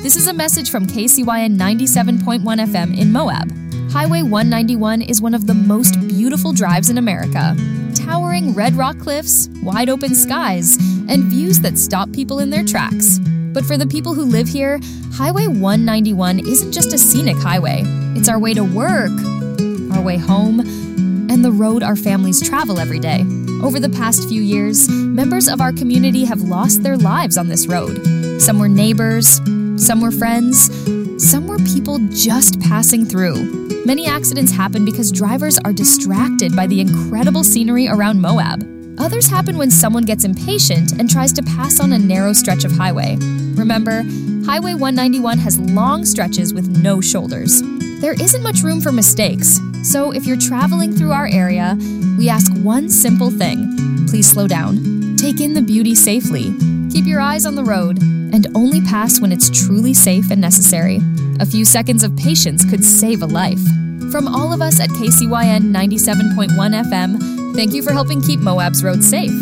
This is a message from KCYN 97.1 FM in Moab. Highway 191 is one of the most beautiful drives in America. Towering red rock cliffs, wide open skies, and views that stop people in their tracks. But for the people who live here, Highway 191 isn't just a scenic highway. It's our way to work, our way home, and the road our families travel every day. Over the past few years, members of our community have lost their lives on this road. Some were neighbors, some were friends, some were people just passing through. Many accidents happen because drivers are distracted by the incredible scenery around Moab. Others happen when someone gets impatient and tries to pass on a narrow stretch of highway. Remember, Highway 191 has long stretches with no shoulders. There isn't much room for mistakes, so if you're traveling through our area, we ask one simple thing. Please slow down. Take in the beauty safely. Keep your eyes on the road, and only pass when it's truly safe and necessary. A few seconds of patience could save a life. From all of us at KCYN 97.1 FM, thank you for helping keep Moab's roads safe.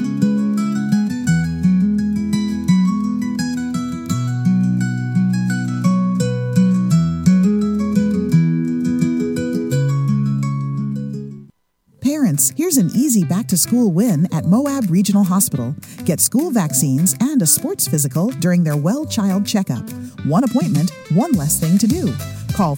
Parents, here's an easy back-to-school win at Moab Regional Hospital. Get school vaccines and a sports physical during their Well Child Checkup. One appointment, one less thing to do. Call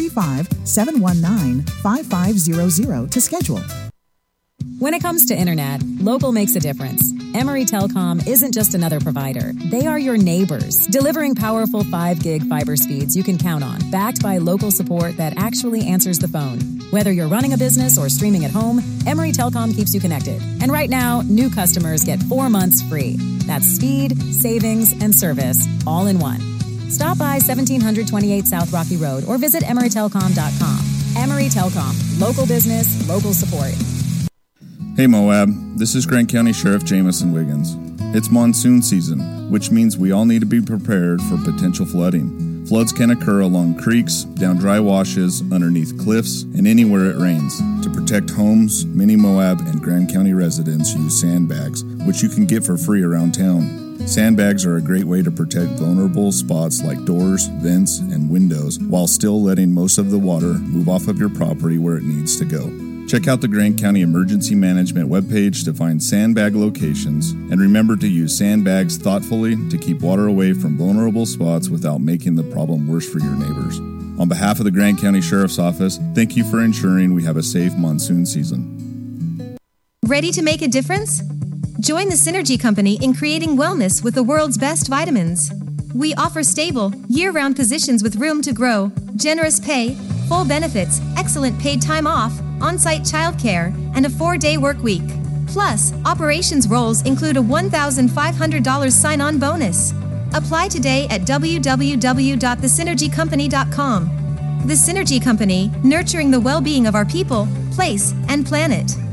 435-719-5500 to schedule. When it comes to internet, local makes a difference. Emory Telecom isn't just another provider. They are your neighbors, delivering powerful 5-gig fiber speeds you can count on, backed by local support that actually answers the phone. Whether you're running a business or streaming at home, Emory Telecom keeps you connected. And right now, new customers get 4 months free. That's speed, savings, and service all in one. Stop by 1728 South Rocky Road or visit EmoryTelecom.com. Emory Telecom, local business, local support. Hey Moab, this is Grant County Sheriff Jamison Wiggins. It's monsoon season, which means we all need to be prepared for potential flooding. Floods can occur along creeks, down dry washes, underneath cliffs, and anywhere it rains. To protect homes, many Moab and Grand County residents use sandbags, which you can get for free around town. Sandbags are a great way to protect vulnerable spots like doors, vents, and windows, while still letting most of the water move off of your property where it needs to go. Check out the Grand County Emergency Management webpage to find sandbag locations, and remember to use sandbags thoughtfully to keep water away from vulnerable spots without making the problem worse for your neighbors. On behalf of the Grand County Sheriff's Office, thank you for ensuring we have a safe monsoon season. Ready to make a difference? Join the Synergy Company in creating wellness with the world's best vitamins. We offer stable, year-round positions with room to grow, generous pay, full benefits, excellent paid time off, on-site childcare, and a 4-day work week. Plus, operations roles include a $1,500 sign-on bonus. Apply today at www.thesynergycompany.com. The Synergy Company, nurturing the well-being of our people, place, and planet.